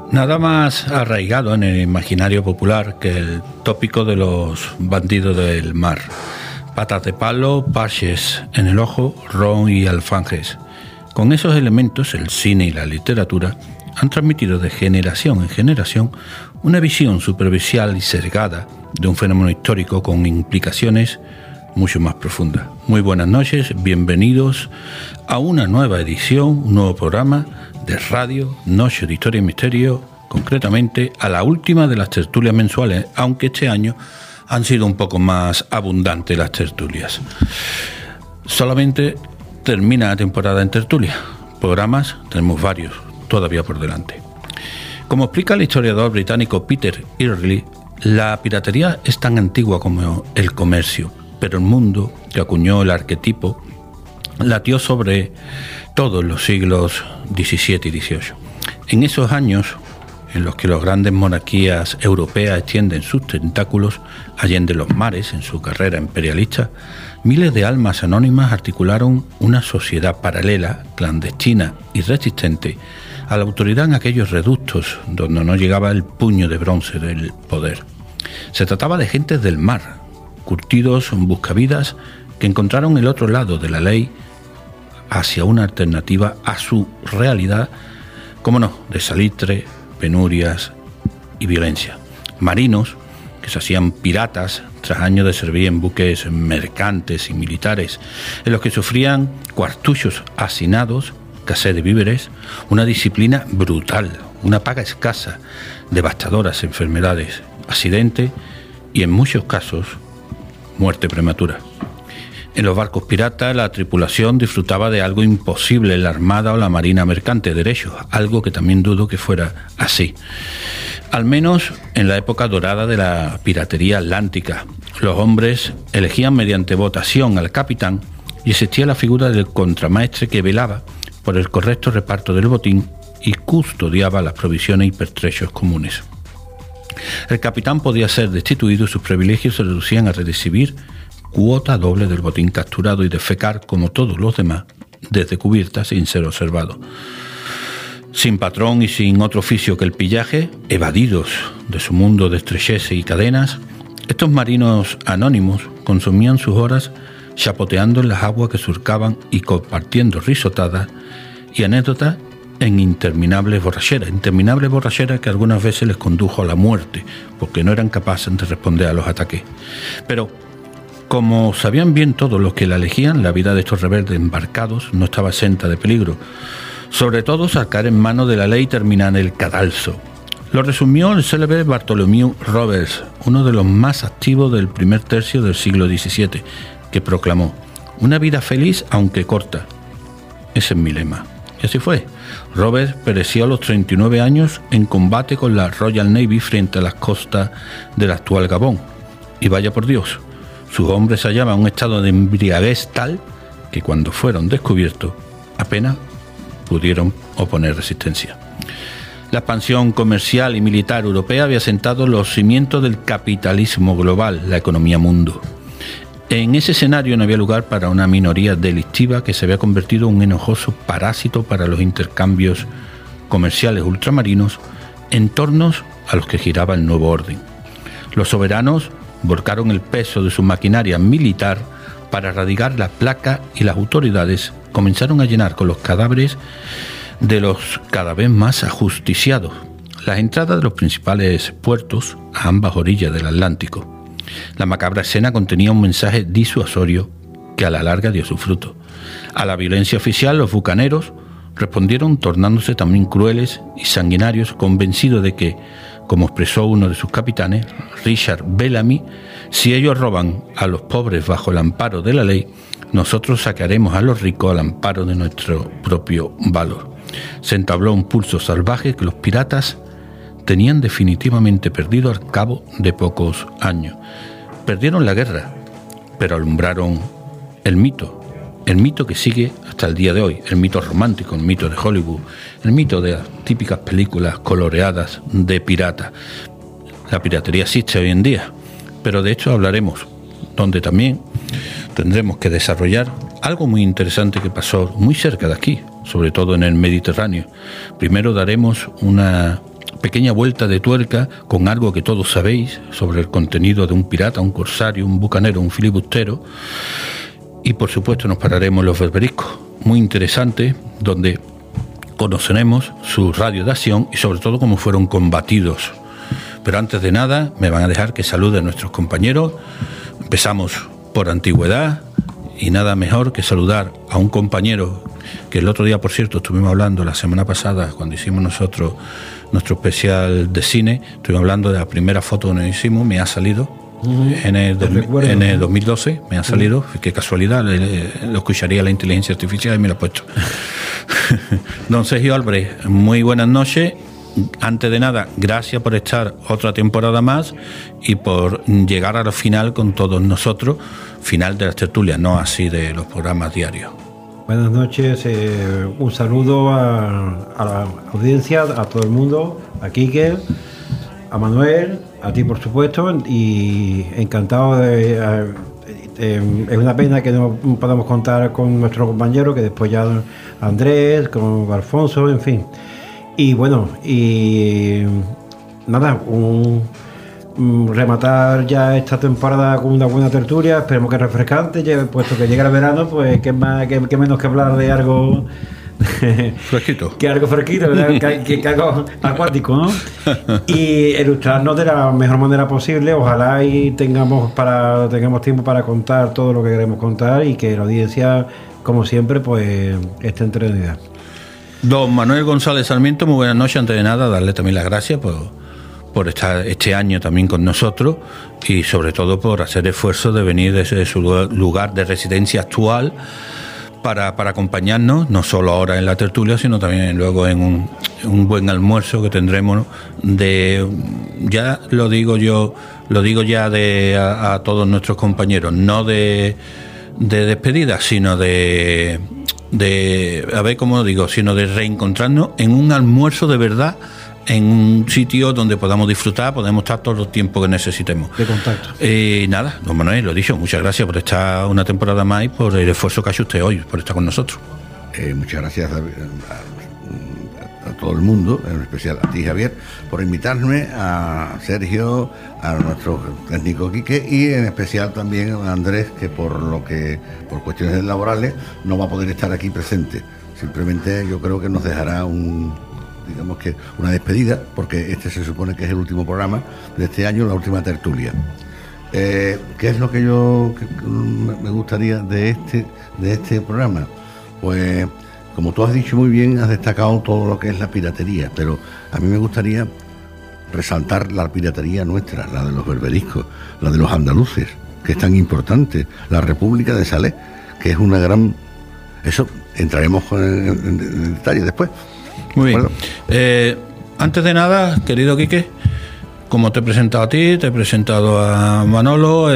Nada más arraigado en el imaginario popular que el tópico de los bandidos del mar. Patas de palo, parches en el ojo, ron y alfanjes. Con esos elementos, el cine y la literatura han transmitido de generación en generación una visión superficial y sesgada de un fenómeno histórico con implicaciones mucho más profundas. Muy buenas noches, bienvenidos a una nueva edición, un nuevo programa de radio, Noche de Historia y Misterio, concretamente a la última de las tertulias mensuales, aunque este año han sido un poco más abundantes las tertulias. Solamente termina la temporada en tertulia. Programas tenemos varios todavía por delante. Como explica el historiador británico Peter Earley, la piratería es tan antigua como el comercio, pero el mundo que acuñó el arquetipo latió sobre todo en los siglos XVII y XVIII. En esos años en los que las grandes monarquías europeas extienden sus tentáculos allende los mares en su carrera imperialista, miles de almas anónimas articularon una sociedad paralela, clandestina y resistente a la autoridad en aquellos reductos donde no llegaba el puño de bronce del poder. Se trataba de gentes del mar, curtidos buscavidas que encontraron el otro lado de la ley hacia una alternativa a su realidad, como no, de salitre, penurias y violencia. Marinos que se hacían piratas tras años de servir en buques mercantes y militares, en los que sufrían cuartuchos hacinados, escasez de víveres, una disciplina brutal, una paga escasa, devastadoras enfermedades, accidentes y en muchos casos muerte prematura. En los barcos piratas la tripulación disfrutaba de algo imposible en la armada o la marina mercante, derechos, algo que también dudo que fuera así. Al menos en la época dorada de la piratería atlántica, los hombres elegían mediante votación al capitán y existía la figura del contramaestre que velaba por el correcto reparto del botín y custodiaba las provisiones y pertrechos comunes. El capitán podía ser destituido y sus privilegios se reducían a recibir cuota doble del botín capturado y defecar como todos los demás desde cubierta sin ser observado. Sin patrón y sin otro oficio que el pillaje, evadidos de su mundo de estrecheces y cadenas, estos marinos anónimos consumían sus horas chapoteando en las aguas que surcaban y compartiendo risotadas y anécdotas en interminables borracheras que algunas veces les condujo a la muerte porque no eran capaces de responder a los ataques. Pero como sabían bien todos los que la elegían, la vida de estos rebeldes embarcados no estaba exenta de peligro, sobre todo al caer en manos de la ley y terminar en el cadalso. Lo resumió el célebre Bartholomew Roberts, uno de los más activos del primer tercio del siglo XVII, que proclamó: una vida feliz aunque corta. Ese es mi lema. Y así fue. Roberts pereció a los 39 años en combate con la Royal Navy frente a las costas del actual Gabón. Y vaya por Dios, sus hombres se hallaban en un estado de embriaguez tal que cuando fueron descubiertos apenas pudieron oponer resistencia. La expansión comercial y militar europea había sentado los cimientos del capitalismo global, la economía mundo. En ese escenario no había lugar para una minoría delictiva que se había convertido en un enojoso parásito para los intercambios comerciales ultramarinos en torno a los que giraba el nuevo orden. Los soberanos volcaron el peso de su maquinaria militar para erradicar la placa y las autoridades comenzaron a llenar con los cadáveres de los cada vez más ajusticiados las entradas de los principales puertos a ambas orillas del Atlántico. La macabra escena contenía un mensaje disuasorio que a la larga dio su fruto. A la violencia oficial los bucaneros respondieron tornándose también crueles y sanguinarios, convencidos de que, como expresó uno de sus capitanes, Richard Bellamy, si ellos roban a los pobres bajo el amparo de la ley, nosotros sacaremos a los ricos al amparo de nuestro propio valor. Se entabló un pulso salvaje que los piratas tenían definitivamente perdido al cabo de pocos años. Perdieron la guerra, pero alumbraron el mito que sigue hasta el día de hoy, el mito romántico, el mito de Hollywood, el mito de las típicas películas coloreadas de pirata. La piratería existe hoy en día, pero de hecho hablaremos, donde también tendremos que desarrollar algo muy interesante que pasó muy cerca de aquí, sobre todo en el Mediterráneo. Primero daremos una pequeña vuelta de tuerca con algo que todos sabéis sobre el contenido de un pirata, un corsario, un bucanero, un filibustero. Y por supuesto nos pararemos en los berberiscos, muy interesante, donde conoceremos su radio de acción y sobre todo cómo fueron combatidos. Pero antes de nada me van a dejar que salude a nuestros compañeros. Empezamos por antigüedad y nada mejor que saludar a un compañero que el otro día, por cierto, estuvimos hablando la semana pasada cuando hicimos nosotros nuestro especial de cine, estuvimos hablando de la primera foto que nos hicimos, me ha salido en el 2012, me ha salido, qué casualidad, lo escucharía la inteligencia artificial y me lo ha puesto. Don Sergio Albrecht, muy buenas noches. Antes de nada, gracias por estar otra temporada más y por llegar al final con todos nosotros, final de las tertulias, no así de los programas diarios. Buenas noches, un saludo a la audiencia, a todo el mundo, a Quique, a Manuel, a ti por supuesto, y encantado de... es una pena que no podamos contar con nuestro compañero, que después ya Andrés, con Alfonso, en fin. Y bueno, y nada, rematar ya esta temporada con una buena tertulia, esperemos que refrescante, puesto que llega el verano, pues qué menos que hablar de algo fresquito. Que algo fresquito, que algo acuático, ¿no? Y ilustrarnos de la mejor manera posible, ojalá y tengamos tiempo para contar todo lo que queremos contar y que la audiencia, como siempre, pues esté entretenida. Don Manuel González Sarmiento, muy buenas noches. Antes de nada, darle también las gracias por estar este año también con nosotros y sobre todo por hacer esfuerzo de venir desde su lugar de residencia actual para acompañarnos, no solo ahora en la tertulia, sino también luego en un buen almuerzo que tendremos ya lo digo ya a todos nuestros compañeros, no de despedida, sino sino de reencontrarnos en un almuerzo de verdad, en un sitio donde podamos disfrutar, podemos estar todo el tiempo que necesitemos. De contacto. Nada, don Manuel, lo he dicho, muchas gracias por estar una temporada más y por el esfuerzo que ha hecho usted hoy, por estar con nosotros. Muchas gracias a todo el mundo, en especial a ti, Javier, por invitarme, a Sergio, a nuestro técnico Quique y en especial también a Andrés, que por cuestiones laborales no va a poder estar aquí presente. Simplemente yo creo que nos dejará una despedida, porque este se supone que es el último programa de este año, la última tertulia. ¿Qué es lo que me gustaría de este programa? Pues, como tú has dicho muy bien, has destacado todo lo que es la piratería, pero a mí me gustaría resaltar la piratería nuestra, la de los berberiscos, la de los andaluces, que es tan importante, la República de Salé, que es una gran... Eso entraremos en detalle después. Muy bien. Antes de nada, querido Quique, como te he presentado a ti, te he presentado a Manolo,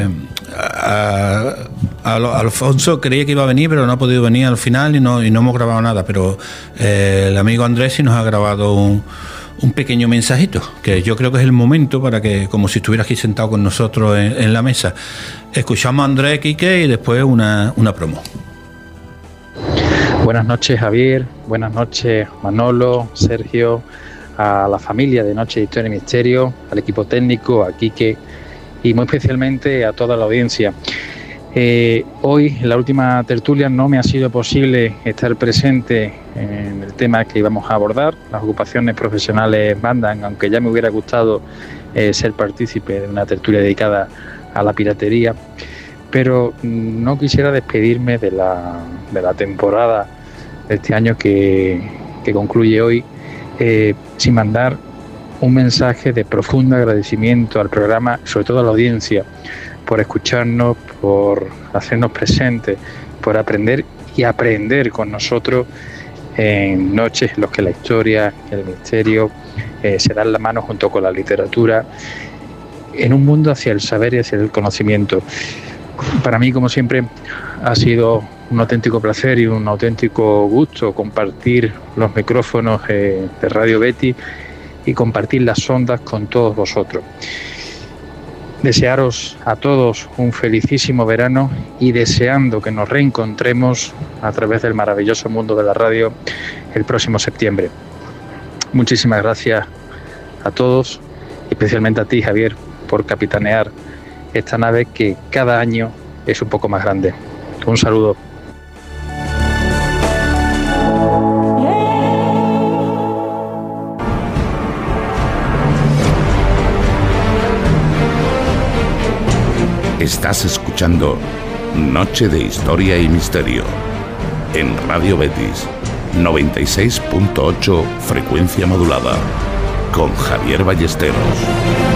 a Alfonso creía que iba a venir, pero no ha podido venir al final y no hemos grabado nada, pero el amigo Andrés sí nos ha grabado un pequeño mensajito, que yo creo que es el momento para que, como si estuviera aquí sentado con nosotros en la mesa, escuchamos a Andrés, Quique y después una promo. Buenas noches, Javier, buenas noches, Manolo, Sergio, a la familia de Noche de Historia y Misterio, al equipo técnico, a Quique y muy especialmente a toda la audiencia. Hoy, en la última tertulia, no me ha sido posible estar presente en el tema que íbamos a abordar. Las ocupaciones profesionales mandan, aunque ya me hubiera gustado ser partícipe de una tertulia dedicada a la piratería, pero no quisiera despedirme de la temporada de este año que concluye hoy sin mandar un mensaje de profundo agradecimiento al programa, sobre todo a la audiencia, por escucharnos, por hacernos presentes, por aprender y aprender con nosotros en noches en las que la historia y el misterio se dan la mano junto con la literatura en un mundo hacia el saber y hacia el conocimiento. Para mí, como siempre, ha sido un auténtico placer y un auténtico gusto compartir los micrófonos de Radio Betis y compartir las ondas con todos vosotros. Desearos a todos un felicísimo verano y deseando que nos reencontremos a través del maravilloso mundo de la radio el próximo septiembre. Muchísimas gracias a todos, especialmente a ti, Javier, por capitanear esta nave que cada año es un poco más grande. Un saludo. Estás escuchando Noche de Historia y Misterio en Radio Betis 96.8 frecuencia modulada con Javier Ballesteros.